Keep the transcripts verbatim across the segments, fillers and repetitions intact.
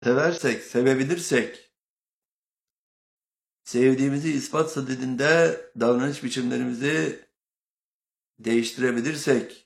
seversek, sevebilirsek, sevdiğimizi ispat sadedinde davranış biçimlerimizi değiştirebilirsek,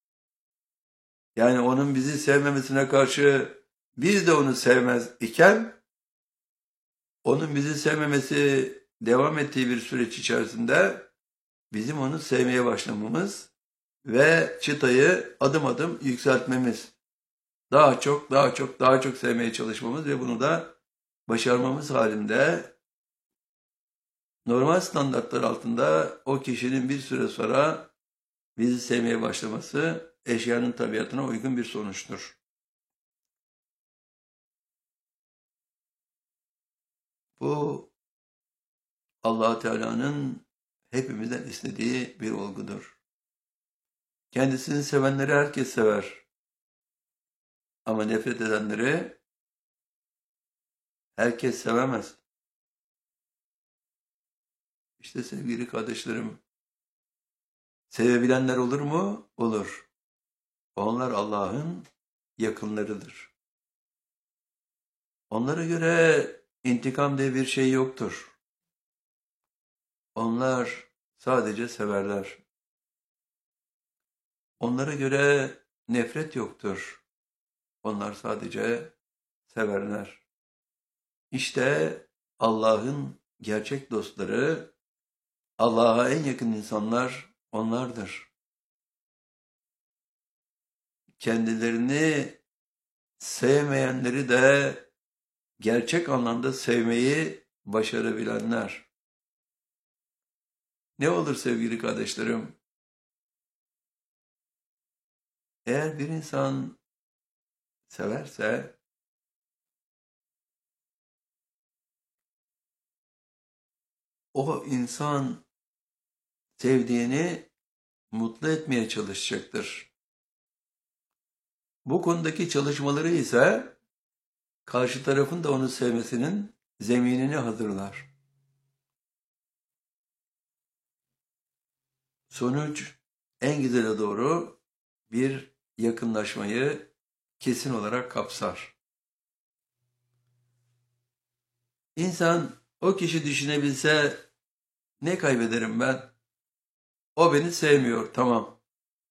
yani onun bizi sevmemesine karşı biz de onu sevmez iken, onun bizi sevmemesi devam ettiği bir süreç içerisinde bizim onu sevmeye başlamamız ve çıtayı adım adım yükseltmemiz, daha çok, daha çok, daha çok sevmeye çalışmamız ve bunu da başarmamız halinde normal standartlar altında o kişinin bir süre sonra bizi sevmeye başlaması eşyanın tabiatına uygun bir sonuçtur. Bu Allah Teala'nın hepimizden istediği bir olgudur. Kendisini sevenleri herkes sever. Ama nefret edenleri herkes sevemez. İşte sevgili kardeşlerim, sevebilenler olur mu? Olur. Onlar Allah'ın yakınlarıdır. Onlara göre intikam diye bir şey yoktur. Onlar sadece severler. Onlara göre nefret yoktur. Onlar sadece severler. İşte Allah'ın gerçek dostları, Allah'a en yakın insanlar onlardır. Kendilerini sevmeyenleri de gerçek anlamda sevmeyi başarabilenler. Ne olur sevgili kardeşlerim? Eğer bir insan severse, o insan sevdiğini mutlu etmeye çalışacaktır. Bu konudaki çalışmaları ise karşı tarafın da onu sevmesinin zeminini hazırlar. Sonuç en güzele doğru bir yakınlaşmayı kesin olarak kapsar. İnsan o kişi düşünebilse ne kaybederim ben? O beni sevmiyor, tamam.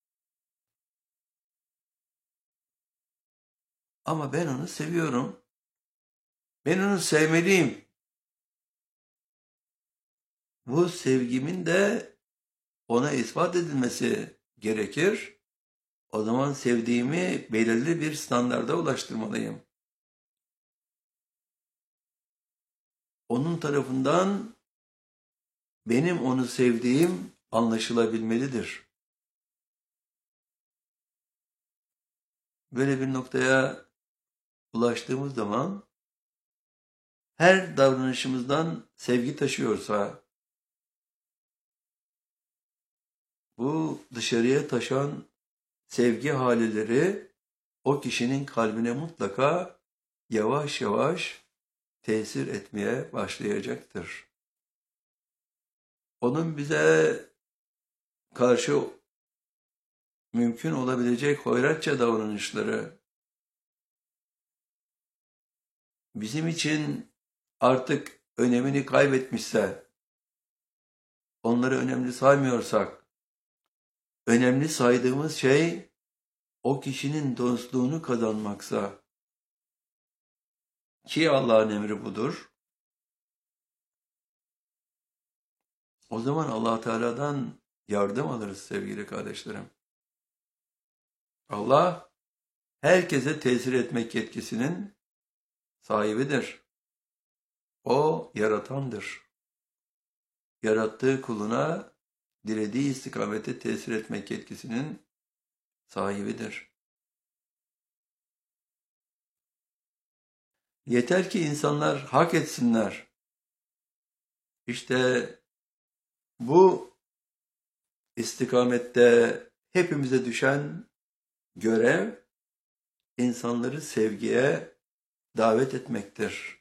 Ama ben onu seviyorum. Ben onu sevmeliyim. Bu sevgimin de ona ispat edilmesi gerekir. O zaman sevdiğimi belirli bir standarda ulaştırmalıyım. Onun tarafından benim onu sevdiğim anlaşılabilmelidir. Böyle bir noktaya ulaştığımız zaman her davranışımızdan sevgi taşıyorsa, bu dışarıya taşan sevgi halileri o kişinin kalbine mutlaka yavaş yavaş tesir etmeye başlayacaktır. Onun bize karşı mümkün olabilecek hoyratça davranışları bizim için artık önemini kaybetmişse, onları önemli saymıyorsak, önemli saydığımız şey o kişinin dostluğunu kazanmaksa, ki Allah'ın emri budur, o zaman Allah Teala'dan yardım alırız sevgili kardeşlerim. Allah herkese tesir etmek yetkisinin sahibidir. O yaratandır. Yarattığı kuluna dilediği istikamete tesir etmek yetkisinin sahibidir. Yeter ki insanlar hak etsinler. İşte bu istikamette hepimize düşen görev insanları sevgiye davet etmektir.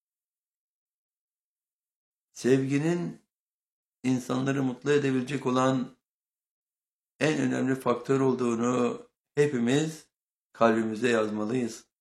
Sevginin insanları mutlu edebilecek olan en önemli faktör olduğunu hepimiz kalbimize yazmalıyız.